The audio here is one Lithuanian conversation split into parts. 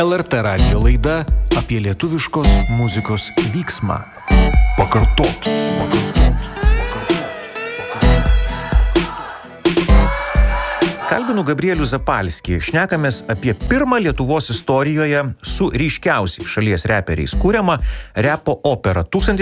LRT radijo laida apie lietuviškos muzikos vyksmą. Pakartot. Kalbinu Gabrielių Zapalskį. Šnekamės apie pirmą Lietuvos istorijoje su ryškiausiai šalies reperiais kuriamą repo operą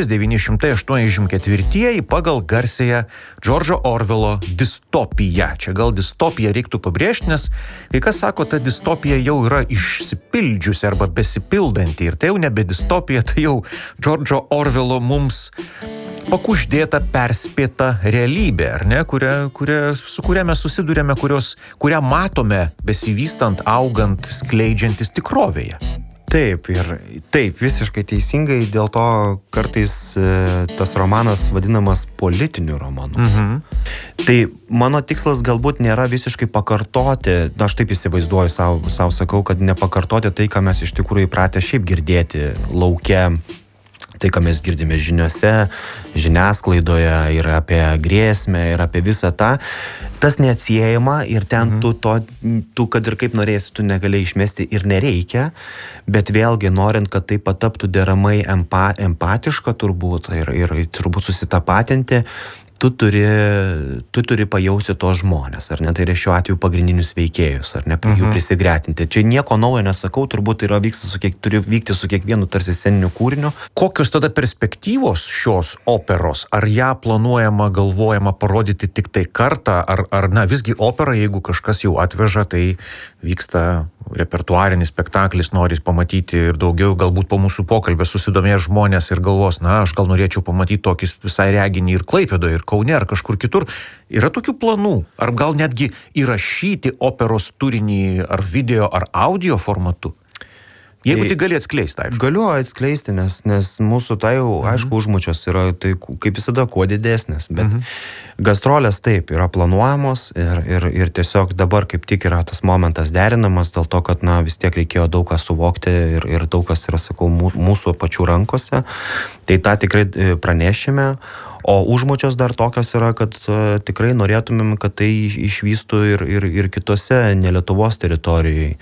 1984 pagal garsiąją Džordžo Orvelo distopiją. Čia gal distopiją reiktų pabrėžti, nes kai kas sako, ta distopija jau yra išsipildžiusi arba besipildanti. Ir tai jau nebe distopija, tai jau Džordžo Orvelo mums pakuždėta, perspėta realybė, ar ne, su kuria mes susidurėme, kurią matome besivystant, augant, skleidžiantis tikrovėje. Taip, visiškai teisingai, dėl to kartais tas romanas vadinamas politiniu romanu. Tai mano tikslas galbūt nėra visiškai pakartoti, aš taip įsivaizduoju, savo sakau, kad nepakartoti tai, ką mes iš tikrųjų įpratę šiaip girdėti lauke, tai, ką mes girdime žiniuose, žiniasklaidoje ir apie grėsmę, ir apie visą tą, tas neatsiejama ir ten tu, kad ir kaip norėsi, tu negali išmesti ir nereikia, bet vėlgi norint, kad tai pataptų deramai empatiška turbūt ir turbūt susitapatinti, tu turi pajausti tos žmonės, ar ne, tai yra šiuo atveju pagrindinius veikėjus, ar ne, jų prisigretinti. Čia nieko naujo nesakau, turbūt turi vykti su kiekvienu tarsi sceniniu kūriniu. Kokios tada perspektyvos šios operos? Ar ją planuojama, galvojama parodyti tik tai kartą, ar visgi opera, jeigu kažkas jau atveža, tai vyksta repertuarinis spektaklis, nori pamatyti ir daugiau, galbūt po mūsų pokalbio susidomės žmonės ir galvos, aš gal norėčiau pamatyti tokį visai reginį ir Klaipėdoje, ir Kaune, ar kažkur kitur. Yra tokių planų? Ar gal netgi įrašyti operos turinį ar video, ar audio formatu? Jeigu tai gali atskleisti, aišku. Galiu atskleisti, nes mūsų tai jau, aišku, užmučios yra, tai kaip visada, kuo didesnės, bet gastrolės taip yra planuojamos ir tiesiog dabar kaip tik yra tas momentas derinamas dėl to, kad, vis tiek reikėjo daug ką suvokti ir daug kas yra, sakau, mūsų pačių rankose. Tai tą tikrai pranešime. O užmučios dar tokios yra, kad tikrai norėtumėm, kad tai išvystų ir kitose ne Lietuvos teritorijai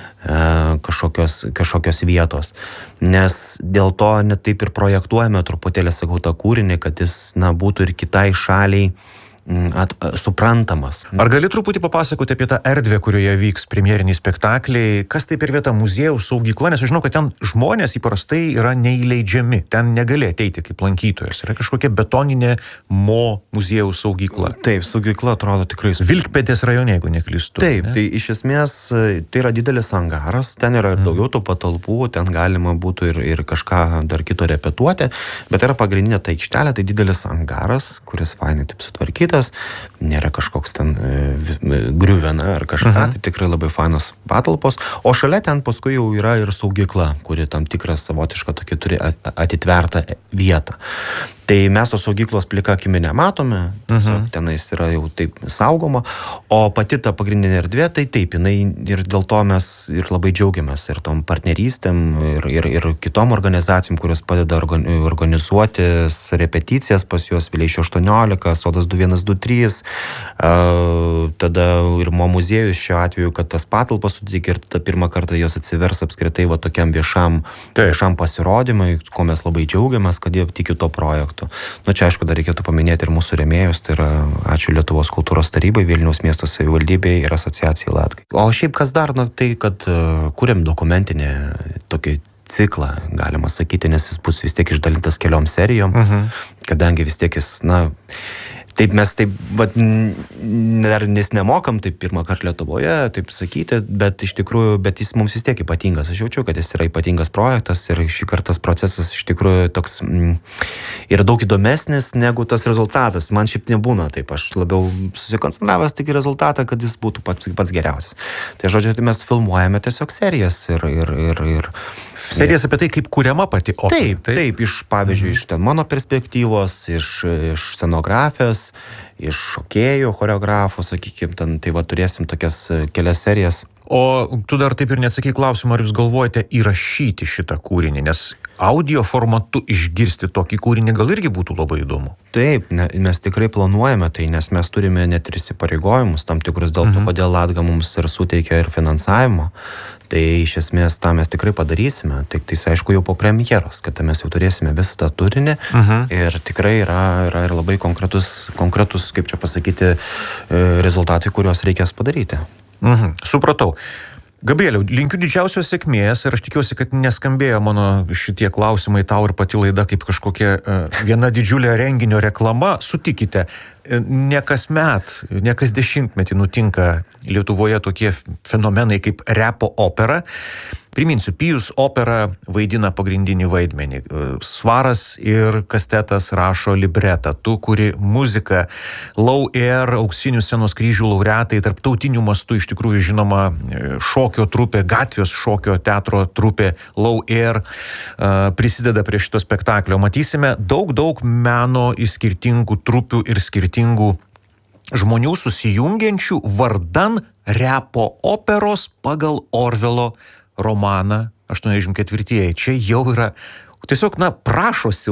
kažkokios vietos. Nes dėl to net taip ir projektuojame truputėlį, sakau, tą kūrinį, kad jis būtų ir kitai šaliai suprantamas. Ar gali truputį papasakoti apie tą erdvę, kurioje vyks premjeriniai spektakliai? Kas tai per vieta? Muziejaus saugykla? Nes aš žinau, kad ten žmonės įprastai yra neįleidžiami. Ten negali ateiti kaip lankytojas. Yra kažkokia betoninė muziejaus saugykla. Taip, saugykla atrodo tikrai. Vilkpėdės rajone, jeigu neklystu. Taip, tai iš esmės tai yra didelis angaras. Ten yra ir daugiau tų patalpų. Ten galima būtų ir kažką dar kito repetuoti. Bet yra pagrindinė ta aikštelė, tai didelis angaras, kuris fainai taip sutvarkytas. Nėra kažkoks ten griuvena ar kažką, tai tikrai labai fainos patalpos. O šalia ten paskui jau yra ir saugykla, kuri tam tikrą savotišką tokį turi atitvertą vietą. Tai mes tos saugyklos plika akimi nematome, tiesiog tenais yra jau taip saugoma, o pati ta pagrindinė erdvė, tai taip, jinai ir dėl to mes ir labai džiaugiamės ir tom partnerystėm ir kitom organizacijom, kurios padeda organizuoti repeticijas pas juos Vileišio 18, Sodas 2123, tada ir Mo muziejus šiuo atveju, kad tas patalpas suteikia ir tada pirmą kartą jos atsivers apskritai tokiam viešam pasirodymui, ko mes labai džiaugiamės, kad jie tiki to projekto. Čia aišku, dar reikėtų paminėti ir mūsų rėmėjus, tai yra ačiū Lietuvos kultūros tarybai, Vilniaus miesto savivaldybei ir asociacijai Latgai. O šiaip kas dar, tai kad kuriam dokumentinį tokį ciklą, galima sakyti, nes jis bus vis tiek išdalintas keliom serijom, kadangi vis tiek jis, taip mes taip, nes nemokam taip pirmą kartą Lietuvoje, taip sakyti, bet iš tikrųjų, bet jis mums vis tiek ypatingas. Aš jaučiu, kad jis yra ypatingas projektas ir šį kartą tas procesas iš tikrųjų toks yra daug įdomesnis negu tas rezultatas. Man šiaip nebūna taip, aš labiau susikoncentravęs tik į rezultatą, kad jis būtų pats geriausias. Tai žodžiu, tai mes filmuojame tiesiog serijas ir serijas apie tai, kaip kuriama pati opera. Taip, pavyzdžiui, iš ten mano perspektyvos, iš scenografijos, iš šokėjų, choreografų, sakykime, tai turėsim tokias kelias serijas. O tu dar taip ir neatsakai klausimą, ar jūs galvojate įrašyti šitą kūrinį, nes audio formatu išgirsti tokį kūrinį gal irgi būtų labai įdomu. Taip, mes tikrai planuojame tai, nes mes turime net ir įsipareigojimus tam tikrus dėl to, kodėl Latga mums ir suteikia ir finansavimo. Tai iš esmės tą mes tikrai padarysime. Tik tai aišku jau po premjeros, kad mes jau turėsime visą tą turinį ir tikrai yra ir labai konkretus, kaip čia pasakyti, rezultatai, kuriuos reikės padaryti. Supratau. Gabrieliau, linkiu didžiausios sėkmės ir aš tikiuosi, kad neskambėjo mano šitie klausimai tau ir pati laida kaip kažkokia viena didžiulė renginio reklama. Sutikite, ne kasmet, ne kas dešimtmetį nutinka Lietuvoje tokie fenomenai kaip repo opera. Priminsiu, Pijus opera vaidina pagrindinį vaidmenį. Svaras ir Kastetas rašo libretą. Tu, kuri muzika, Low Air, auksinių scenos kryžių laureatai, tarptautiniu mastu iš tikrųjų žinoma šokio trupė, gatvės šokio teatro trupė Low Air prisideda prie šito spektaklio. Matysime daug meno į skirtingų trupių ir skirtingų žmonių susijungiančių vardan repo operos pagal Orvelo romaną 84. Čia jau yra tiesiog, prašėsi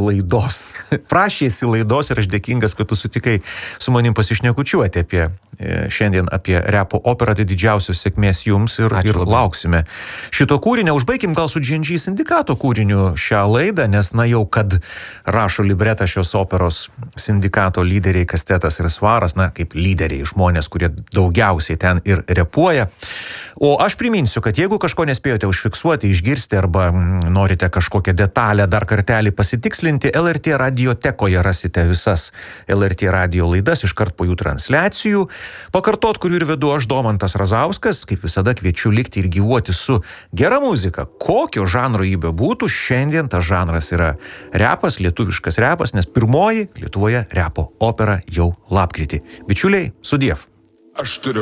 laidos ir aš dėkingas, kad tu sutikai su manim pasišnekučiuoti šiandien apie repo operą. Tai didžiausios sėkmės jums ir lauksime šito kūrinio. Užbaikim gal su GNG sindikato kūriniu šią laidą, nes jau kad rašo libretą šios operos sindikato lyderiai Kastetas ir Svaras, kaip lyderiai žmonės, kurie daugiausiai ten ir repuoja. O aš priminsiu, kad jeigu kažko nespėjote užfiksuoti, išgirsti arba norite kažkokią detalę dar kartelį pasitikslinti, LRT radiotekoje rasite visas LRT radio laidas iškart po jų transliacijų. Pakartot, kurių ir vedu aš, Domantas Razauskas, kaip visada kviečiu likti ir gyvuoti su gera muzika. Kokio žanro jį bebūtų, šiandien tas žanras yra repas, lietuviškas repas, nes pirmoji Lietuvoje repo opera jau lapkritį. Bičiuliai, sudiev. Aš turiu